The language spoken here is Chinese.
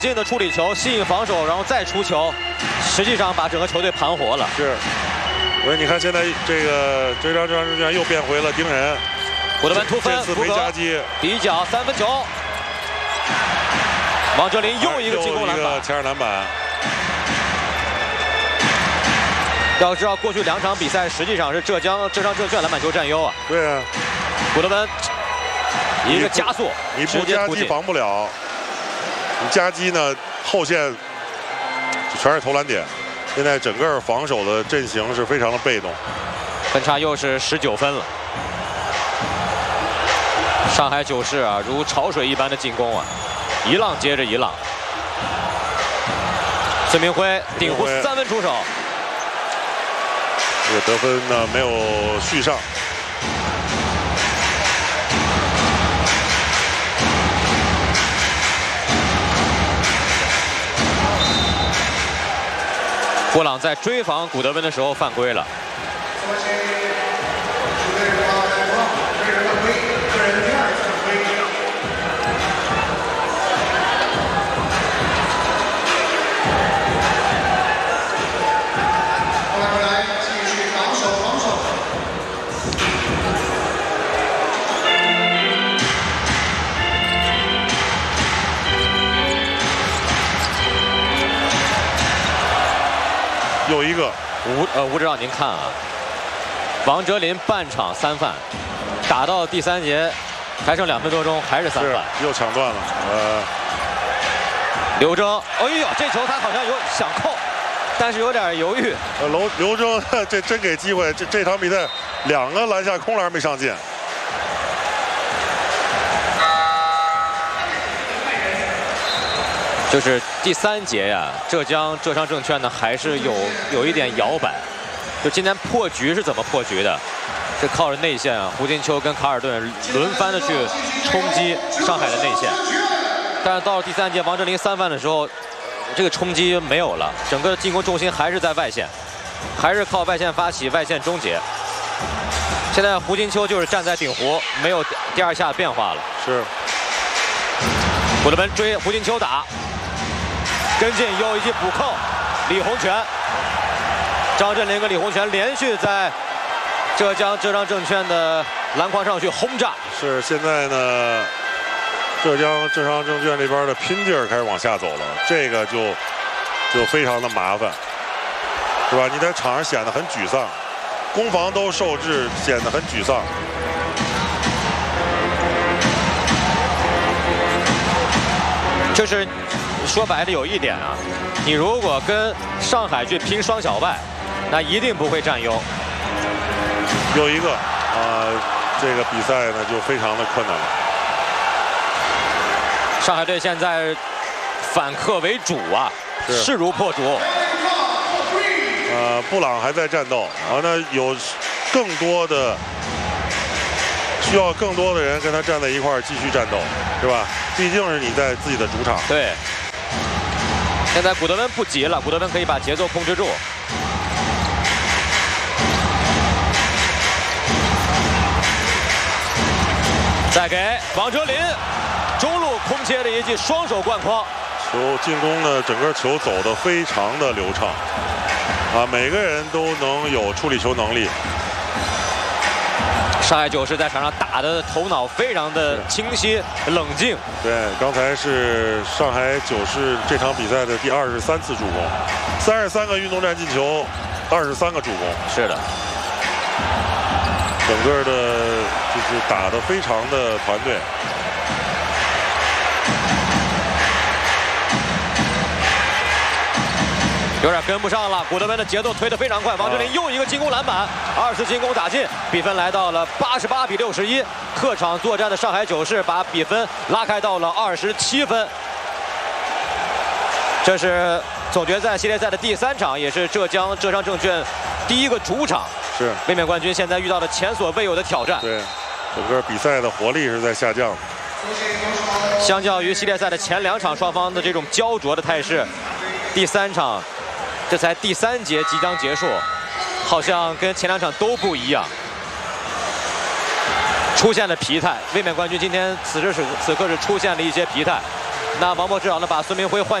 劲的处理球，吸引防守，然后再出球，实际上把整个球队盘活了。 是，所以你看现在这个浙江证券又变回了盯人。 古德班突分， 这次没夹击， 底角3分球。王哲林又一个进攻篮板， 前场篮板。 要知道，过去2场比赛实际上是浙江证券篮板球占优啊。 对啊， 古德班一个加速， 你不夹击防不了。 你夹击呢，后线全是投篮点，现在整个防守的阵型是非常的被动， 分差又是19分了。上海九世啊，如潮水一般的进攻啊，一浪接着一浪。孙明辉顶弧3分出手， 这个得分呢没有续上。 布朗在追防古德温的时候犯规了。 又一个吴指导，您看啊，王哲林半场3犯，打到第3节还剩2分多钟，还是3犯， 又抢断了。 刘铮，哎呦，这球他好像有想扣，但是有点犹豫。 刘铮这真给机会，这场比赛2个篮下空篮没上进。 就是第3节呀，浙商证券呢还是有一点摇摆。就今天破局是怎么破局的？是靠着内线啊，胡金秋跟卡尔顿轮番的去冲击上海的内线。但是到了第3节，王哲林3犯的时候，这个冲击没有了，整个进攻重心还是在外线，还是靠外线发起，外线终结。现在胡金秋就是站在顶弧，没有第2下变化了。 是。 古德温追胡金秋打。 跟进又一记补扣，李洪权、张镇麟跟李洪权连续在浙商证券的篮筐上去轰炸。 是现在呢，浙商证券这边的拼劲儿开始往下走了，这个就非常的麻烦，是吧？你在场上显得很沮丧，攻防都受制，显得很沮丧。 就是说白了有一点啊，你如果跟上海去拼双小外，那一定不会占优。 有一个这个比赛呢就非常的困难了。 上海队现在反客为主啊，势如破竹。 布朗还在战斗，那有更多的。 需要更多的人跟他站在一块儿继续战斗，是吧？毕竟是你在自己的主场。 对。现在古德温不急了，古德温可以把节奏控制住。再给王哲林，中路空切的一记双手灌筐。 球进攻呢，整个球走得非常的流畅，每个人都能有处理球能力。 上海九世在场上打的头脑非常的清晰冷静。 对，刚才是上海九世这场比赛的第23次助攻，33个运动战进球，23个助攻。 是的， 整个的就是打得非常的团队。 有点跟不上了，古德温的节奏推得非常快。王哲林又一个进攻篮板，2次进攻打进，比分来到了88比61。客场作战的上海九世把比分拉开到了27分。这是总决赛系列赛的第3场，也是浙商证券第1个主场。 是卫冕冠军现在遇到了前所未有的挑战。 对，整个比赛的活力是在下降。 相较于系列赛的前2场双方的这种焦灼的态势，第3场。 这才第3节即将结束，好像跟前2场都不一样，出现了疲态。卫冕冠军今天此时此刻是出现了一些疲态。 那王柏芝呢把孙铭徽换。